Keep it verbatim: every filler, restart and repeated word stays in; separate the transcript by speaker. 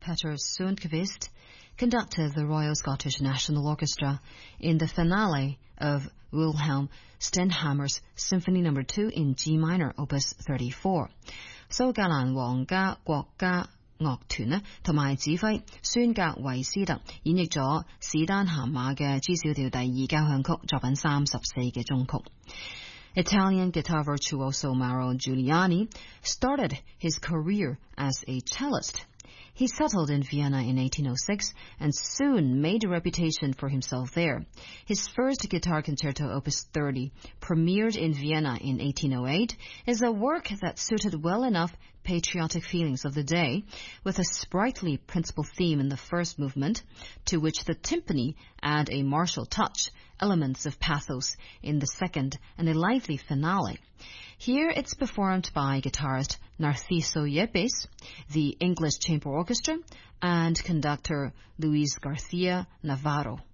Speaker 1: Peter Sundqvist conducted the Royal Scottish National Orchestra in the finale of Wilhelm Stenhammers Symphony Number two in G minor, Opus thirty-four. 蘇格蘭皇家國家樂團呢，同埋指揮孫格維斯特演繹咗史丹咸馬嘅 G 小調第二交響曲作品三十四嘅終曲。Italian guitar virtuoso Mauro Giuliani started his career as a cellist. He settled in Vienna in eighteen oh six and soon made a reputation for himself there. His first guitar concerto, Opus thirty, premiered in Vienna in eighteen oh eight, is a work that suited well enough patriotic feelings of the day, with a sprightly principal theme in the first movement, to which the timpani add a martial touch, elements of pathos in the second, and a lively finale. Here it's performed by guitarist Narciso Yepes, the English Chamber Orchestra, and conductor Luis Garcia Navarro.